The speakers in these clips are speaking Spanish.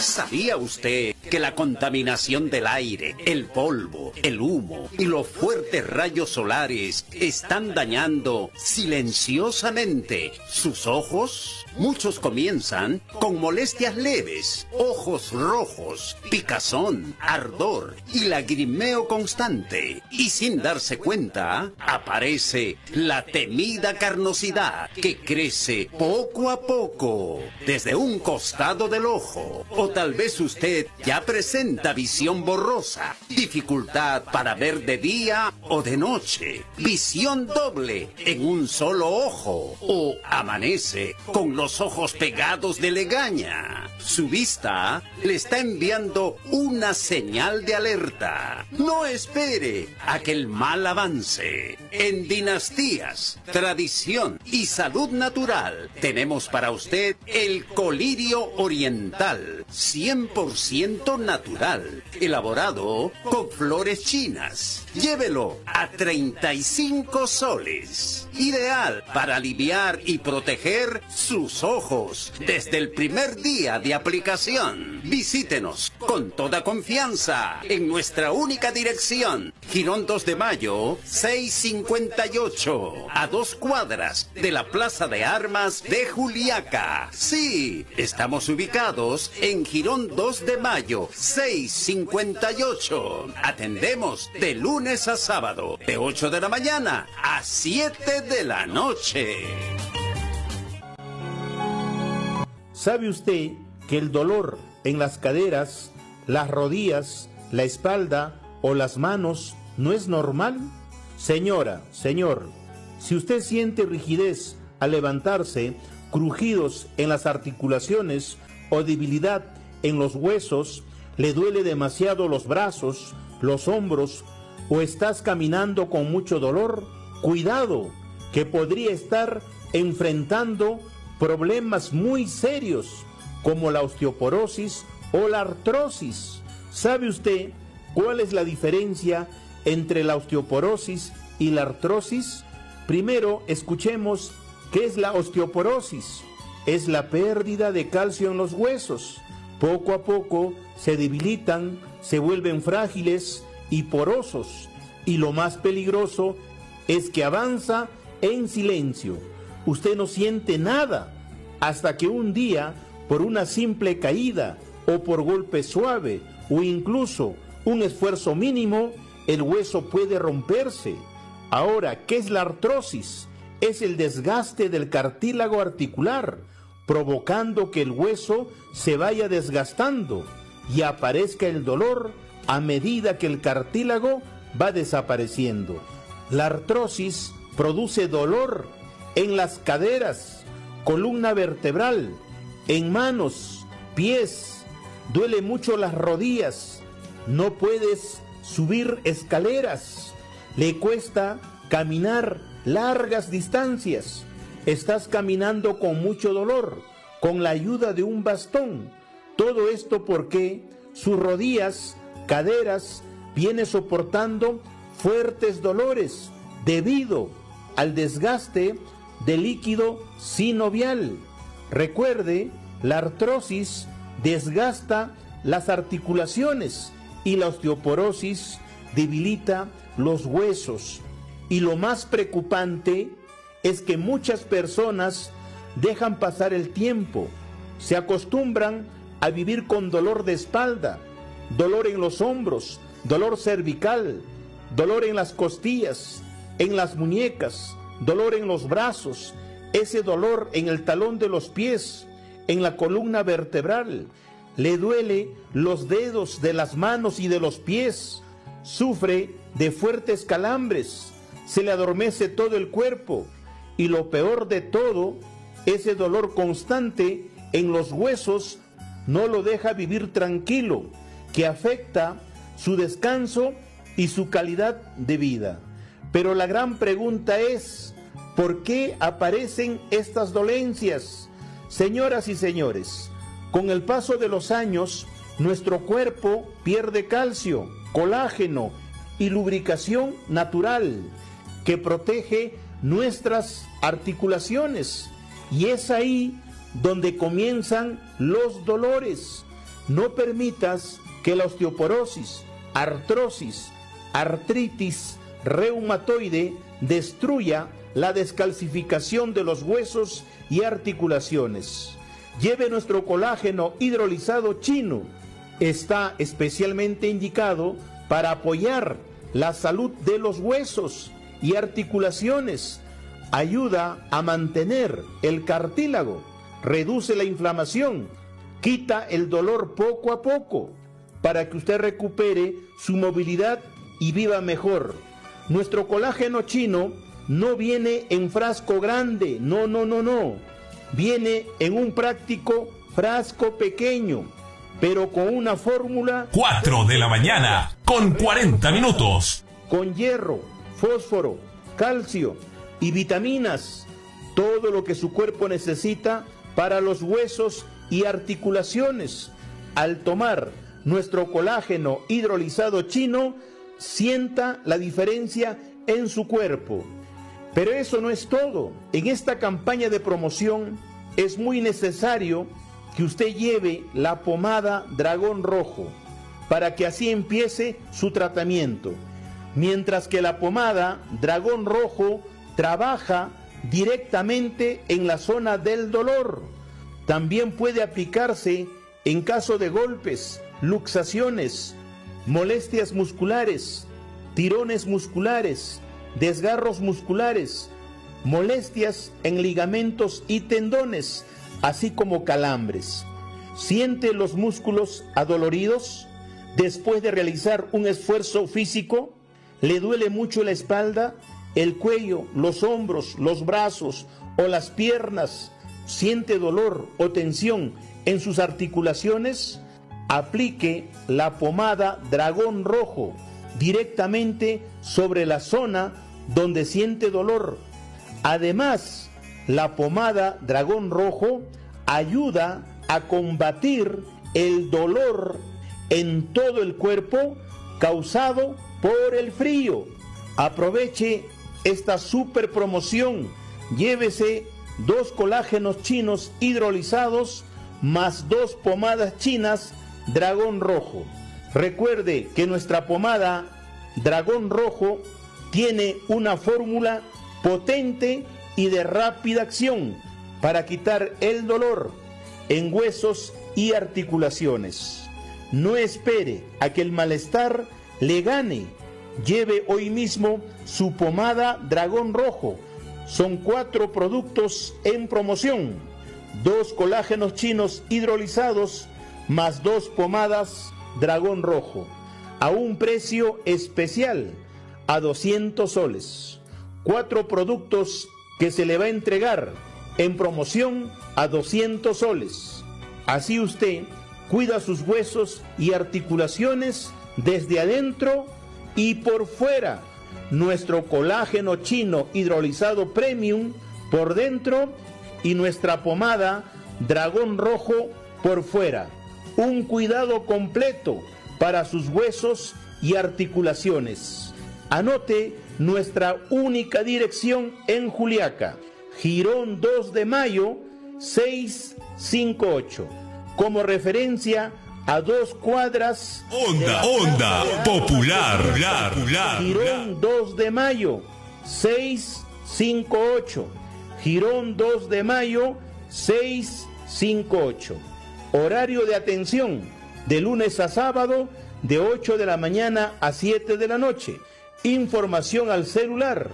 ¿Sabía usted que la contaminación del aire, el polvo, el humo y los fuertes rayos solares están dañando silenciosamente sus ojos? Muchos comienzan con molestias leves, ojos rojos, picazón, ardor y lagrimeo constante. Y sin darse cuenta, aparece la temida carnosidad que crece poco a poco desde un costado del ojo. O tal vez usted ya presenta visión borrosa, dificultad para ver de día o de noche, visión doble en un solo ojo, o amanece con los ojos pegados de legaña. Su vista le está enviando una señal de alerta. No espere a que el mal avance. En Dinastías, Tradición y Salud Natural tenemos para usted el colirio oriental, 100% natural, elaborado con flores chinas. Llévelo a 35 soles. Ideal para aliviar y proteger sus ojos desde el primer día de aplicación. Visítenos con toda confianza en nuestra única dirección, Girón 2 de Mayo, 658, a 2 cuadras de la Plaza de Armas de Juliaca. Sí, estamos ubicados en Girón 2 de Mayo, 658. Atendemos de lunes a sábado, de 8 de la mañana a 7 de la noche. ¿Sabe usted que el dolor en las caderas, las rodillas, la espalda o las manos no es normal? Señora, señor, si usted siente rigidez al levantarse, crujidos en las articulaciones o debilidad en los huesos, le duele demasiado los brazos, los hombros o estás caminando con mucho dolor, cuidado, que podría estar enfrentando problemas muy serios como la osteoporosis o la artrosis. ¿Sabe usted cuál es la diferencia entre la osteoporosis y la artrosis? Primero, escuchemos qué es la osteoporosis. Es la pérdida de calcio en los huesos. Poco a poco se debilitan, se vuelven frágiles y porosos. Y lo más peligroso es que avanza en silencio. Usted no siente nada hasta que un día, por una simple caída o por golpe suave o incluso un esfuerzo mínimo, el hueso puede romperse. Ahora, ¿qué es la artrosis? Es el desgaste del cartílago articular, provocando que el hueso se vaya desgastando y aparezca el dolor a medida que el cartílago va desapareciendo. La artrosis produce dolor en las caderas, columna vertebral, en manos, pies, duele mucho las rodillas, no puedes subir escaleras, le cuesta caminar largas distancias, estás caminando con mucho dolor, con la ayuda de un bastón. Todo esto porque sus rodillas, caderas, viene soportando fuertes dolores debido al desgaste del líquido sinovial. Recuerde, la artrosis desgasta las articulaciones y la osteoporosis debilita los huesos. Y lo más preocupante es que muchas personas dejan pasar el tiempo, se acostumbran a vivir con dolor de espalda, dolor en los hombros, dolor cervical, dolor en las costillas, en las muñecas, dolor en los brazos, ese dolor en el talón de los pies, en la columna vertebral, le duele los dedos de las manos y de los pies, sufre de fuertes calambres, se le adormece todo el cuerpo y lo peor de todo, ese dolor constante en los huesos no lo deja vivir tranquilo, que afecta su descanso y su calidad de vida. Pero la gran pregunta es, ¿por qué aparecen estas dolencias? Señoras y señores, con el paso de los años, nuestro cuerpo pierde calcio, colágeno y lubricación natural que protege nuestras articulaciones. Y es ahí donde comienzan los dolores. No permitas que la osteoporosis, artrosis, artritis reumatoide destruya la descalcificación de los huesos y articulaciones. Lleve nuestro colágeno hidrolizado chino. Está especialmente indicado para apoyar la salud de los huesos y articulaciones. Ayuda a mantener el cartílago, reduce la inflamación, quita el dolor poco a poco, para que usted recupere su movilidad y viva mejor. Nuestro colágeno chino no viene en frasco grande, no. Viene en un práctico frasco pequeño, pero con una fórmula 4 de la mañana, con 40 minutos. Con hierro, fósforo, calcio y vitaminas, todo lo que su cuerpo necesita para los huesos y articulaciones. Al tomar nuestro colágeno hidrolizado chino, sienta la diferencia en su cuerpo. Pero eso no es todo. En esta campaña de promoción es muy necesario que usted lleve la pomada Dragón Rojo para que así empiece su tratamiento. Mientras que la pomada Dragón Rojo trabaja directamente en la zona del dolor. También puede aplicarse en caso de golpes, luxaciones, molestias musculares, tirones musculares, desgarros musculares, molestias en ligamentos y tendones, así como calambres. ¿Siente los músculos adoloridos después de realizar un esfuerzo físico? ¿Le duele mucho la espalda, el cuello, los hombros, los brazos o las piernas? ¿Siente dolor o tensión en sus articulaciones? Aplique la pomada Dragón Rojo directamente sobre la zona donde siente dolor. Además, la pomada Dragón Rojo ayuda a combatir el dolor en todo el cuerpo causado por el frío. Aproveche esta super promoción. Llévese 2 colágenos chinos hidrolizados más 2 pomadas chinas Dragón Rojo. Recuerde que nuestra pomada Dragón Rojo tiene una fórmula potente y de rápida acción para quitar el dolor en huesos y articulaciones. No espere a que el malestar le gane. Lleve hoy mismo su pomada Dragón Rojo. Son 4 productos en promoción: 2 colágenos chinos hidrolizados más 2 pomadas Dragón Rojo a un precio especial, a 200 soles. 4 productos que se le va a entregar en promoción a 200 soles. Así usted cuida sus huesos y articulaciones desde adentro y por fuera. Nuestro colágeno chino hidrolizado premium por dentro y nuestra pomada Dragón Rojo por fuera. Un cuidado completo para sus huesos y articulaciones. Anote nuestra única dirección en Juliaca, Girón 2 de Mayo 658. Como referencia a 2 cuadras Onda Popular. Girón 2 de Mayo 658. Girón 2 de Mayo 658. Horario de atención de lunes a sábado de 8 de la mañana a 7 de la noche. Información al celular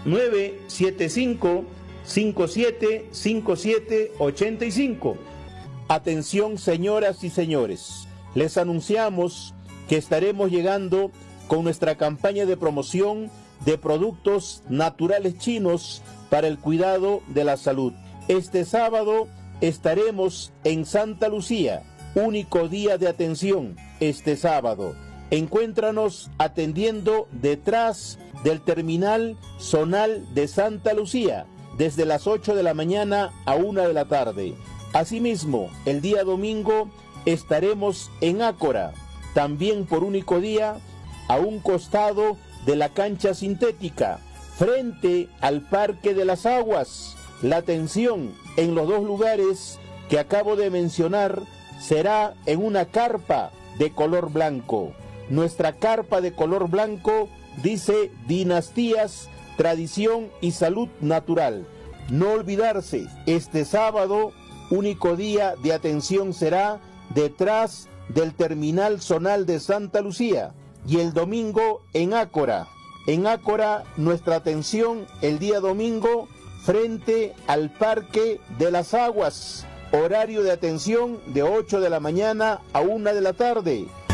975-575785. Atención, señoras y señores, les anunciamos que estaremos llegando con nuestra campaña de promoción de productos naturales chinos para el cuidado de la salud. Este sábado estaremos en Santa Lucía, único día de atención este sábado. Encuéntranos atendiendo detrás del terminal zonal de Santa Lucía, desde las 8 de la mañana a 1 de la tarde. Asimismo, el día domingo estaremos en Ácora, también por único día, a un costado de la cancha sintética, frente al Parque de las Aguas. La atención en los 2 lugares que acabo de mencionar será en una carpa de color blanco. Nuestra carpa de color blanco dice dinastías, tradición y salud natural. No olvidarse, este sábado, único día de atención será detrás del terminal zonal de Santa Lucía, y el domingo en Ácora. En Ácora, nuestra atención el día domingo frente al Parque de las Aguas. Horario de atención de 8 de la mañana a 1 de la tarde.